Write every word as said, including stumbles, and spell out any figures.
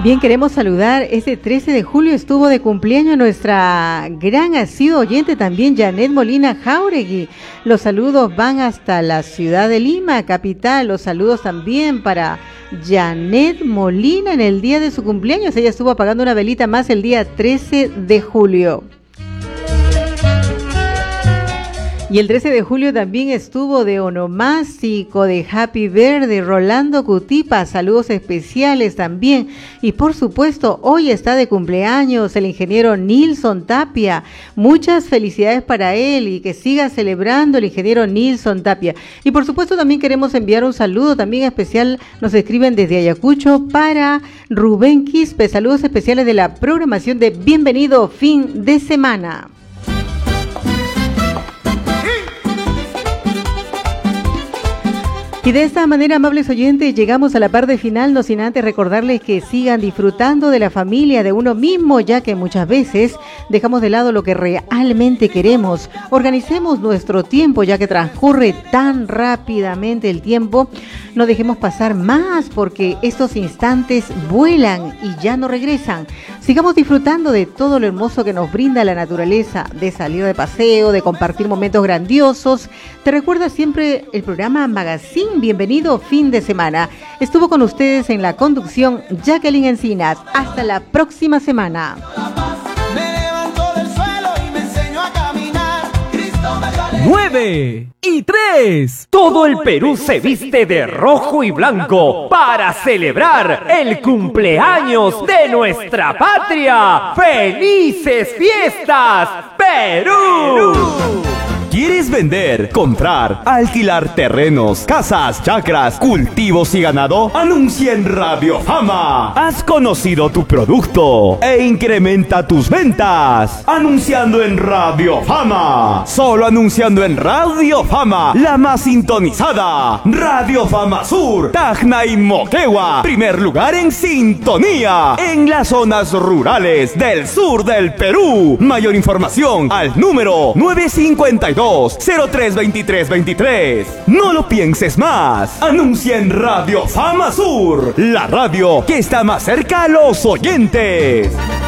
Bien, queremos saludar, este trece de julio estuvo de cumpleaños nuestra gran asidua oyente también, Janet Molina Jauregui. Los saludos van hasta la ciudad de Lima, capital. Los saludos también para Janet Molina en el día de su cumpleaños. Ella estuvo apagando una velita más el día trece de julio. Y el trece de julio también estuvo de onomástico, de Happy Verde, Rolando Cutipa, saludos especiales también. Y por supuesto, hoy está de cumpleaños el ingeniero Nilson Tapia. Muchas felicidades para él y que siga celebrando el ingeniero Nilson Tapia. Y por supuesto también queremos enviar un saludo también especial, nos escriben desde Ayacucho, para Rubén Quispe. Saludos especiales de la programación de Bienvenido Fin de Semana. Y de esta manera, amables oyentes, llegamos a la parte final, no sin antes recordarles que sigan disfrutando de la familia, de uno mismo, ya que muchas veces dejamos de lado lo que realmente queremos. Organicemos nuestro tiempo, ya que transcurre tan rápidamente el tiempo. No dejemos pasar más, porque estos instantes vuelan y ya no regresan. Sigamos disfrutando de todo lo hermoso que nos brinda la naturaleza, de salir de paseo, de compartir momentos grandiosos. Te recuerda siempre el programa Magazine Bienvenido Fin de Semana. Estuvo con ustedes en la conducción Jacqueline Encinas. Hasta la próxima semana. Nueve y tres. Todo el Perú se viste de rojo y blanco para celebrar el cumpleaños de nuestra patria. ¡Felices fiestas, Perú! ¿Quieres vender, comprar, alquilar terrenos, casas, chacras, cultivos y ganado? Anuncia en Radio Fama. Has conocido tu producto e incrementa tus ventas anunciando en Radio Fama. Solo anunciando en Radio Fama, la más sintonizada. Radio Fama Sur, Tacna y Moquegua. Primer lugar en sintonía en las zonas rurales del sur del Perú. Mayor información al número nueve cinco dos, cero tres veintitrés veintitrés. No lo pienses más. Anuncia en Radio Fama Sur, la radio que está más cerca a los oyentes.